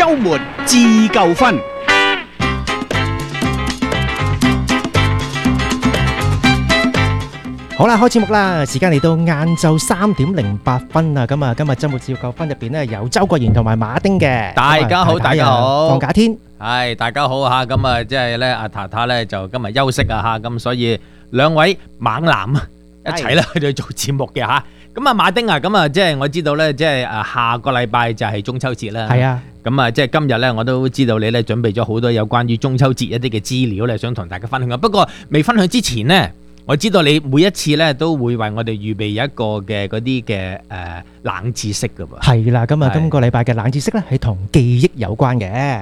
周末自夠分。 好啦，開節目啦！時間嚟到晏晝3:08啦。咁啊，今日周末自夠分入邊咧有周國賢同埋馬丁嘅。 大家好，大家好。 放假天， 係大家好吓，咁啊，即係咧阿塔塔咧就今日休息啊吓，咁所以兩位猛男一齊咧去到做節目嘅吓。咁啊，馬丁啊，咁啊，即係我知道咧，即係下個禮拜就係中秋節啦。 係啊。 咁啊，即係今日咧，我都知道你咧準備咗好多有關於中秋節一啲嘅資料咧，想同大家分享。不過未分享之前呢，我知道你每一次咧都會為我哋預備一個嘅嗰啲嘅冷知識噶噃。 係啦，咁啊，今個禮拜嘅冷知識咧係同記憶有關嘅。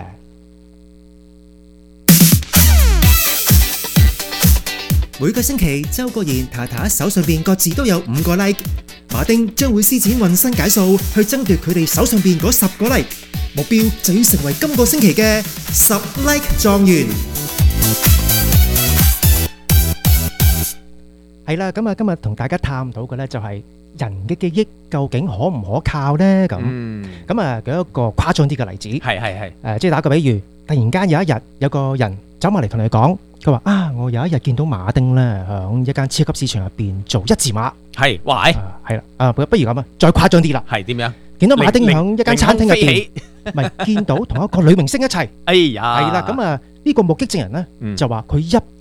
每個星期，周國賢、塔塔手上邊各自都有5個 like， 馬丁將會施展渾身解數去爭奪佢哋手上邊嗰10個 like， 目標就要成為今個星期嘅10 like 狀元。 係啦，咁啊，今日同大家探討嘅咧就係人嘅記憶究竟可唔可靠咧？咁啊，舉一個誇張啲嘅例子， 係即係打個比喻，突然間有一日有個人走埋嚟同你講，佢話啊，我有一日見到馬丁咧響一間超級市場入邊做一字馬， 係，哇， 係啦，不如咁啊，再誇張啲啦， 係點樣？ 見到馬丁響一間餐廳入邊，唔係見到同一個女明星一齊， 哎呀， 係啦，咁啊呢個目擊證人咧就話佢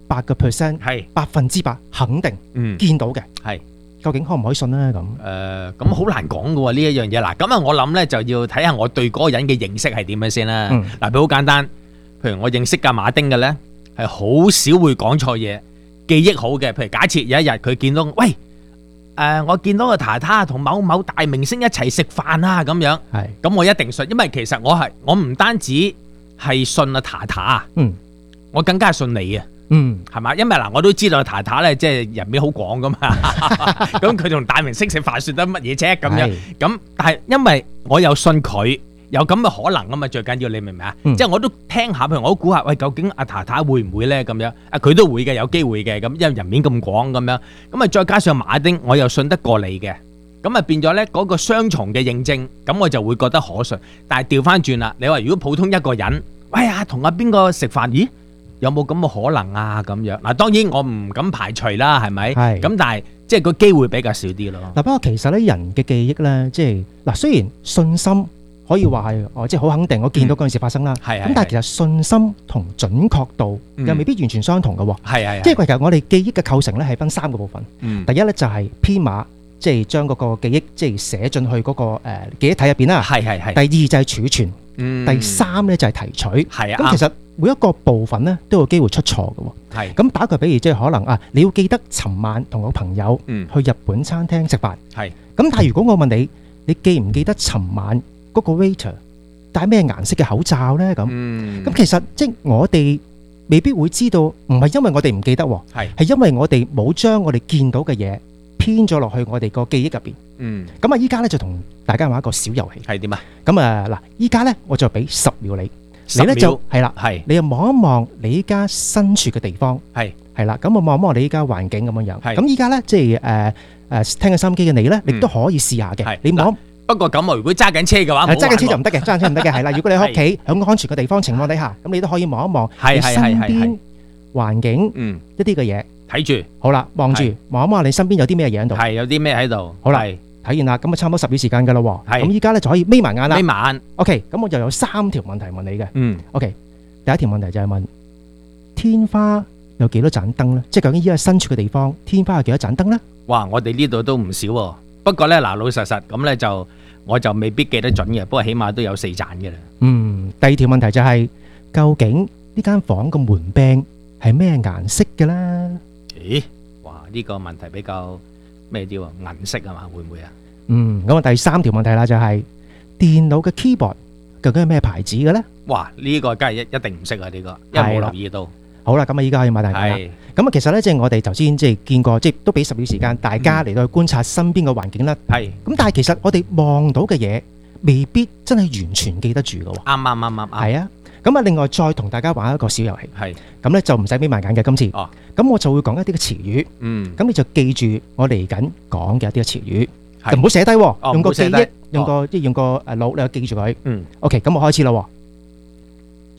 100% 係 100%肯定見到嘅， 係，究竟可唔可以信咧？咁咁好難講嘅喎呢一樣嘢。嗱，咁啊我諗咧就要睇下我對嗰個人嘅認識係點樣先啦。嗱，譬如好簡單，譬如我認識架馬丁嘅咧，係好少會講錯嘢，記憶好嘅。譬如假設有一日佢見到，喂，我見到個塔塔同某某大明星一齊食飯啊咁樣， 係，咁我一定信，因為其實我唔單止係信阿塔塔，我更加係信你啊。係嘛？因為嗱，我都知道塔塔咧，即係人面好廣噶嘛。咁佢同大明星食飯算得乜嘢啫？咁樣咁，但係因為我又信佢有咁嘅可能啊嘛，最緊要你明唔明啊？即係我都聽下，譬如我都估下，喂，究竟阿塔塔會唔會咧？咁樣佢都會嘅，有機會嘅。咁因為人面咁廣咁樣，咁啊再加上馬丁，我又信得過你嘅，咁啊變咗咧嗰個雙重嘅認證，咁我就會覺得可信。但係調翻轉啦，你話如果普通一個人，喂呀，同阿邊個食飯？咦？有冇咁嘅可能啊？咁樣嗱，當然我唔敢排除啦，係咪？係。咁但係即係個機會比較少啲咯。 嗱，不過其實咧，人嘅記憶咧，即係嗱，雖然信心可以話係即係好肯定，我見到嗰件事發生啦。係。咁但係其實信心同準確度又未必完全相同嘅喎。係。即係其實我哋記憶嘅構成咧係分3個部分。第一咧就係編碼，即係將嗰個記憶即係寫進去嗰個記憶體入邊啦。係。第二就係儲存。第3咧就係提取。係啊。咁其實每一個部分咧都有機會出錯嘅喎。係。咁打個比喻，即係可能你要記得尋晚同個朋友去日本餐廳食飯。係。咁但係如果我問你，你記唔記得尋晚嗰個 waiter 戴咩顏色嘅口罩咧？咁。咁其實即係我哋未必會知道，唔係因為我哋唔記得喎，係因為我哋冇將我哋見到嘅嘢編咗落去我哋個記憶入邊。咁啊，依家咧就同大家玩一個小遊戲。係點啊？咁啊嗱，依家咧我就俾10秒你。你咧就係啦，你又望一望你依家身處嘅地方，係啦，咁我望一望你依家環境咁樣樣。咁依家咧即係聽緊收音機嘅你咧，你都可以試下嘅。你望， 不過咁如果揸緊車嘅話， 揸緊車就唔得嘅，揸緊車唔得嘅。係啦，如果你喺屋企喺安全嘅地方情況底下，咁你都可以望一望你身邊環境一啲嘅嘢，睇住。好啦，望住望一望你身邊有啲咩嘢喺度， 係有啲咩喺度。好啦。 睇完啦，咁啊差唔多10秒時間噶啦，咁依家咧就可以眯埋眼啦。 眯埋眼。 OK，咁我就有3條問題問你嘅。OK，第一條問題就係問天花有幾多盞燈咧？即係究竟依家身處嘅地方，天花有幾多盞燈咧？ 哇，我哋呢度都唔少喎。不過咧嗱，老實實咁咧就我就未必記得準嘅，不過起碼都有4盞嘅啦。 第二條問題就係究竟呢間房嘅門柄係咩顏色嘅咧？ 咦，哇，呢個問題比較咩啲喎？銀色啊嘛，會唔會啊？ 咁啊，第3條問題啦，就係電腦嘅 keyboard 究竟係咩牌子嘅咧？ 哇，呢個梗係一定唔識啊！呢個因為冇留意到。 好啦，咁啊，依家可以買大家啦。咁啊，其實咧，即係我哋頭先即係見過，即係都俾10秒時間大家嚟到去觀察身邊嘅環境啦。係。咁但係其實我哋望到嘅嘢未必真係完全記得住嘅喎。 啱。 係啊。咁啊，另外再同大家玩一個小遊戲。係。咁咧就唔使眯埋眼嘅今次。 哦。 咁我就會講一啲嘅詞語。咁你就記住我嚟緊講嘅一啲嘅詞語。就唔好寫低，用個記憶，用個腦，你就記住佢。OK，咁我開始啦。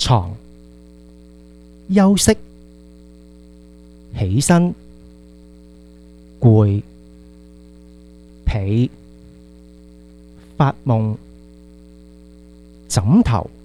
床、休息、起身、攰、被、發夢、枕頭、